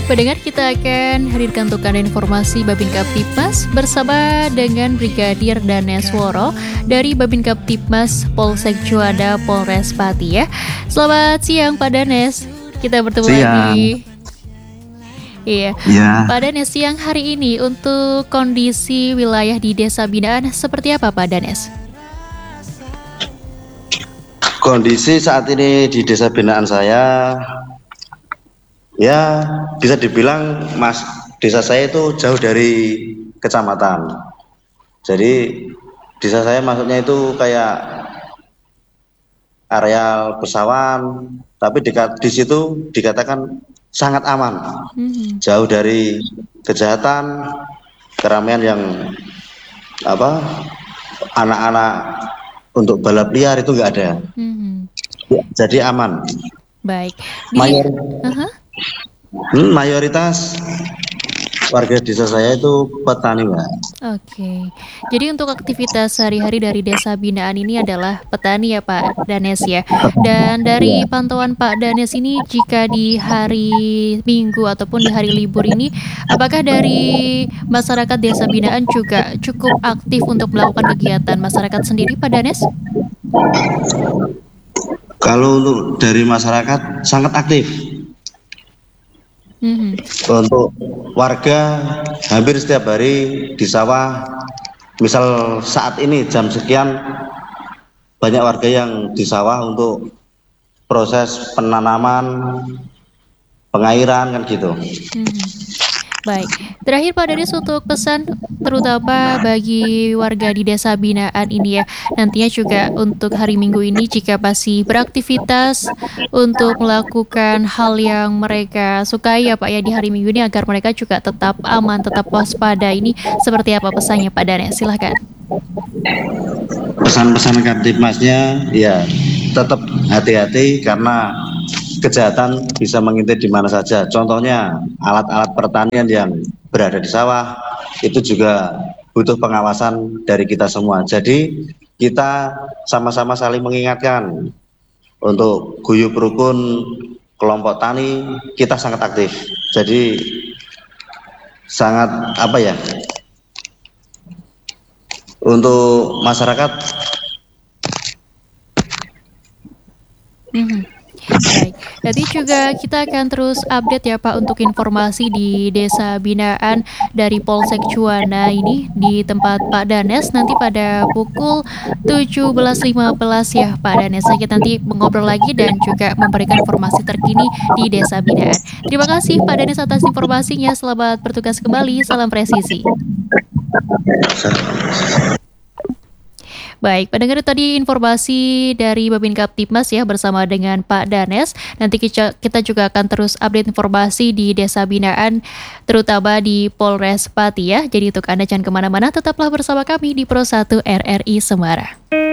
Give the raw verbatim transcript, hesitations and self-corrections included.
Pendengar, kita akan hadirkan untuk Anda informasi Babin Kaptipmas bersama dengan Brigadir Danesworo dari Babin Kaptipmas Polsek Juanda Polres Pati ya. Selamat siang Pak Danes, kita bertemu Siang. lagi. Iya, Ya, Pak Danes, siang hari ini untuk kondisi wilayah di Desa Binaan seperti apa Pak Danes? kondisi saat ini di desa binaan saya, ya bisa dibilang mas, desa saya itu jauh dari kecamatan. Jadi desa saya maksudnya itu kayak areal pesawan, tapi dekat di situ dikatakan sangat aman, Hmm. jauh dari kejahatan, keramaian yang apa anak-anak untuk balap liar itu nggak ada. Hmm. Jadi aman. Baik. Di, Mayor, Aha. hmm, mayoritas warga desa saya itu petani, Mbak. Oke, jadi untuk aktivitas sehari-hari dari Desa Binaan ini adalah petani ya Pak Danes ya. Dan dari Iya. pantauan Pak Danes ini, jika di hari Minggu ataupun di hari libur ini, apakah dari masyarakat Desa Binaan juga cukup aktif untuk melakukan kegiatan masyarakat sendiri Pak Danes? Kalau untuk dari masyarakat sangat aktif. Mhm. Untuk warga hampir setiap hari di sawah. Misal saat ini jam sekian banyak warga yang di sawah untuk proses penanaman, pengairan kan gitu. Mhm. Baik, terakhir Pak Danes untuk pesan terutama bagi warga di Desa Binaan ini ya, nantinya juga untuk hari Minggu ini jika masih beraktivitas untuk melakukan hal yang mereka sukai ya Pak ya di hari Minggu ini, agar mereka juga tetap aman, tetap waspada, ini seperti apa pesannya Pak Danes? Silahkan. Pesan-pesan Kamtipmasnya ya tetap hati-hati karena kejahatan bisa mengintai di mana saja. Contohnya alat-alat pertanian yang berada di sawah itu juga butuh pengawasan dari kita semua. Jadi kita sama-sama saling mengingatkan untuk guyub rukun kelompok tani kita sangat aktif. Jadi sangat apa ya? Untuk masyarakat. Mhm. Baik, nanti juga kita akan terus update ya Pak untuk informasi di Desa Binaan dari Polsek Juanda ini di tempat Pak Danes nanti pada pukul tujuh belas lima belas ya Pak Danes. Kita nanti mengobrol lagi dan juga memberikan informasi terkini di Desa Binaan. Terima kasih Pak Danes atas informasinya. Selamat bertugas kembali. Salam presisi. Baik, pendengar, tadi informasi dari Babin Kaptipmas ya bersama dengan Pak Danes. Nanti kita, kita juga akan terus update informasi di Desa Binaan terutama di Polres Pati ya. Jadi untuk Anda jangan kemana-mana, tetaplah bersama kami di Pro satu R R I Semarang.